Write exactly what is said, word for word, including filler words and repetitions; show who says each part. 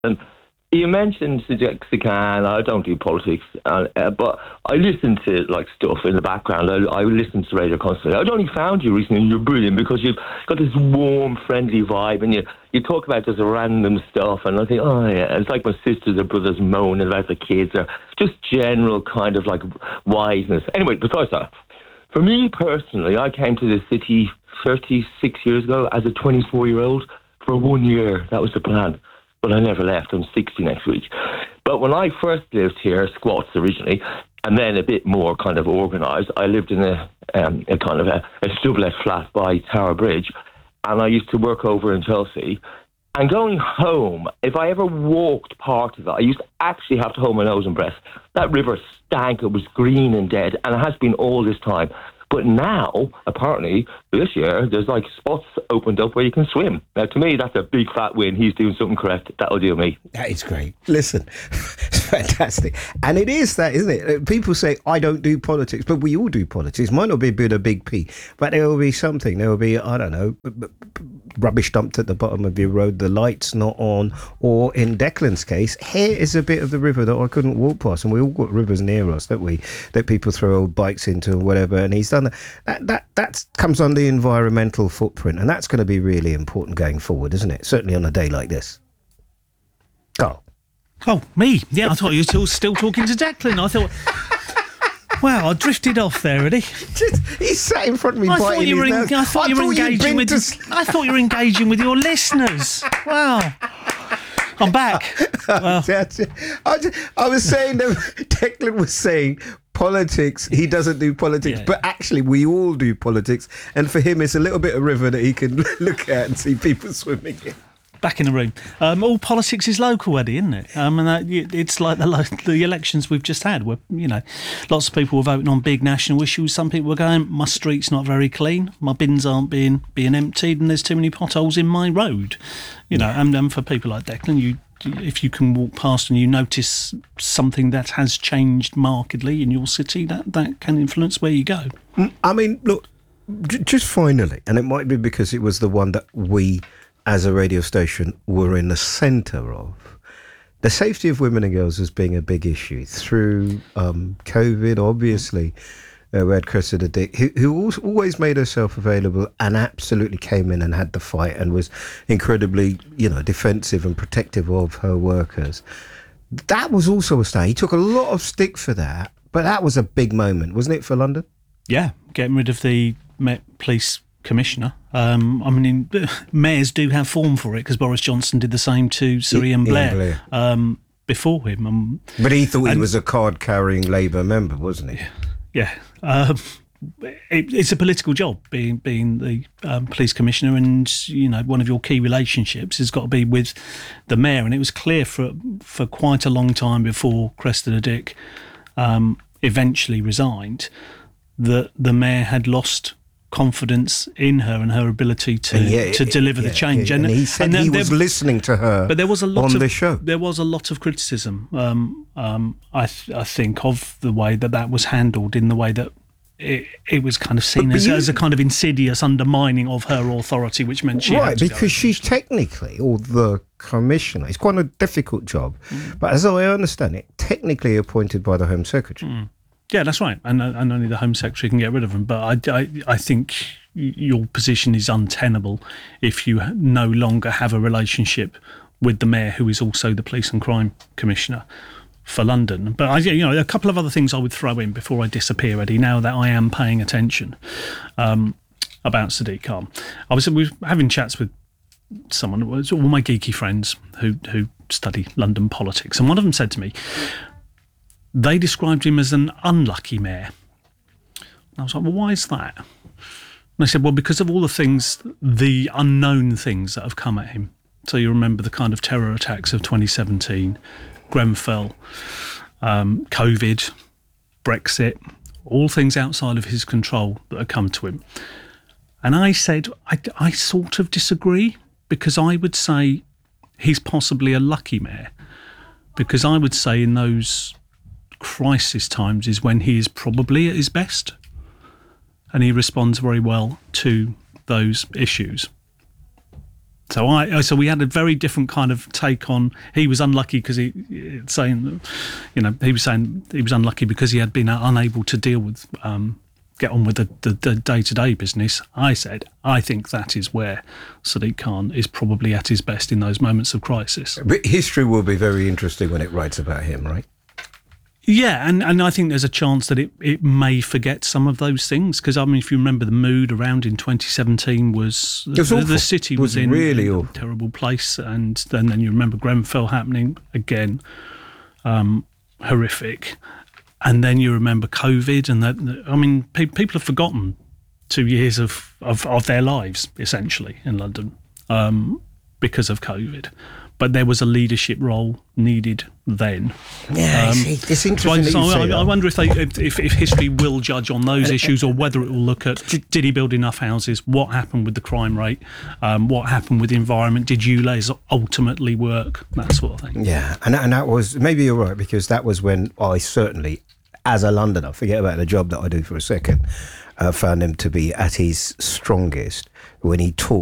Speaker 1: And you mentioned Sadiq Khan. I don't do politics, uh, uh, but I listen to like stuff in the background. I, I listen to radio constantly. I'd only found you recently, and you're brilliant because you've got this warm, friendly vibe, and you you talk about just random stuff. And I think, oh yeah, it's like my sisters or brothers moaning about the kids, or just general kind of like wiseness. Anyway, besides that, for me personally, I came to this city thirty-six years ago as a twenty-four-year-old for one year. That was the plan. But I never left. I'm sixty next week. But when I first lived here, squats originally, and then a bit more kind of organised, I lived in a, um, a kind of a, a sublet flat by Tower Bridge, and I used to work over in Chelsea. And going home, if I ever walked part of it, I used to actually have to hold my nose and breath. That river stank. It was green and dead, and it has been all this time. But now, apparently, this year, there's like spots opened up where you can swim. Now, to me, that's a big fat win. He's doing something correct. That'll do me.
Speaker 2: That is great. Listen, it's fantastic. And it is that, isn't it? People say, I don't do politics, but we all do politics. Might not be a bit of big P, but there will be something. There will be, I don't know, rubbish dumped at the bottom of your road, the lights not on, or in Declan's case, here is a bit of the river that I couldn't walk past. And we all got rivers near us, don't we, that people throw old bikes into or whatever, and he's done that. That, that, that comes on the environmental footprint, and that's going to be really important going forward, isn't it? Certainly on a day like this. Carl.
Speaker 3: Oh, me? Yeah, I thought you were still, still talking to Declan. I thought... Wow, I drifted off there, Eddie.
Speaker 2: Just, he sat in front of me.
Speaker 3: I thought you were. In, I thought
Speaker 2: I
Speaker 3: you were
Speaker 2: thought
Speaker 3: engaging with.
Speaker 2: To...
Speaker 3: I thought you were engaging with your listeners. Wow, I'm back. Well.
Speaker 2: I, just, I was saying that Declan was saying politics. He doesn't do politics, yeah. But actually, we all do politics. And for him, it's a little bit of river that he can look at and see people swimming in.
Speaker 3: Back in the room. Um, all politics is local, Eddie, isn't it? Um, and that, it's like the, the elections we've just had, where, you know, lots of people were voting on big national issues. Some people were going, my street's not very clean, my bins aren't being being emptied, and there's too many potholes in my road. You know, and, and for people like Declan, you if you can walk past and you notice something that has changed markedly in your city, that, that can influence where you go.
Speaker 2: I mean, look, j- just finally, and it might be because it was the one that we, as a radio station, were in the centre of. The safety of women and girls as being a big issue through um, COVID, obviously. Uh, we had Cressida Dick, who, who always made herself available and absolutely came in and had the fight and was incredibly, you know, defensive and protective of her workers. That was also a stand. He took a lot of stick for that, but that was a big moment, wasn't it, for London?
Speaker 3: Yeah, getting rid of the Met Police Commissioner. Um, I mean, mayors do have form for it because Boris Johnson did the same to Sir Ian Blair, Blair. Um, before him. Um,
Speaker 2: but he thought and, he was a card-carrying Labour member, wasn't he?
Speaker 3: Yeah. Yeah, um, it, it's a political job being being the um, police commissioner, and you know one of your key relationships has got to be with the mayor. And it was clear for for quite a long time before Cressida Dick um, eventually resigned that the mayor had lost confidence in her and her ability to
Speaker 2: yeah,
Speaker 3: to deliver
Speaker 2: yeah,
Speaker 3: the change.
Speaker 2: Yeah, and, and he said and he was there, listening to her. But there was a lot on
Speaker 3: of,
Speaker 2: the show.
Speaker 3: There was a lot of criticism. Um, um, I, th- I think of the way that that was handled, in the way that it, it was kind of seen but, but as, you, as a kind of insidious undermining of her authority, which meant she
Speaker 2: right
Speaker 3: had to
Speaker 2: because
Speaker 3: go
Speaker 2: she's technically, or the commissioner. It's quite a difficult job, mm. but as I understand it, technically appointed by the Home Secretary.
Speaker 3: Mm. Yeah, that's right, and and only the Home Secretary can get rid of them. But I, I, I think your position is untenable if you no longer have a relationship with the mayor, who is also the Police and Crime Commissioner for London. But I, you know, a couple of other things I would throw in before I disappear, Eddie. Now that I am paying attention um, about Sadiq Khan, I was we were having chats with someone, all my geeky friends who who study London politics, and one of them said to me, they described him as an unlucky mayor. I was like, well, why is that? And they said, well, because of all the things, the unknown things that have come at him. So you remember the kind of terror attacks of twenty seventeen, Grenfell, um, COVID, Brexit, all things outside of his control that have come to him. And I said, I, I sort of disagree, because I would say he's possibly a lucky mayor, because I would say in those crisis times is when he is probably at his best, and he responds very well to those issues. So I, so we had a very different kind of take on. He was unlucky because he saying, you know, he was saying he was unlucky because he had been unable to deal with, um, get on with the, the, the day-to-day business. I said, I think that is where Sadiq Khan is probably at his best in those moments of crisis.
Speaker 2: But history will be very interesting when it writes about him, right?
Speaker 3: Yeah, and, and I think there's a chance that it, it may forget some of those things because, I mean, if you remember the mood around in twenty seventeen was,
Speaker 2: was
Speaker 3: the,
Speaker 2: awful.
Speaker 3: the city
Speaker 2: was,
Speaker 3: was in
Speaker 2: really
Speaker 3: a
Speaker 2: awful.
Speaker 3: terrible place, and then, then you remember Grenfell happening again, um, horrific, and then you remember COVID, and that, I mean, pe- people have forgotten two years of, of, of their lives, essentially, in London um, because of COVID. But there was a leadership role needed then.
Speaker 2: Yeah,
Speaker 3: um,
Speaker 2: it's, it's interesting.
Speaker 3: So, I,
Speaker 2: that you
Speaker 3: so
Speaker 2: say
Speaker 3: I,
Speaker 2: that.
Speaker 3: I wonder if, they, if, if if history will judge on those issues, or whether it will look at did he build enough houses, what happened with the crime rate, um, what happened with the environment, did U L E Z ultimately work, that sort of thing.
Speaker 2: Yeah, and and that was, maybe you're right, because that was when I certainly, as a Londoner, forget about the job that I do for a second, uh, found him to be at his strongest when he talked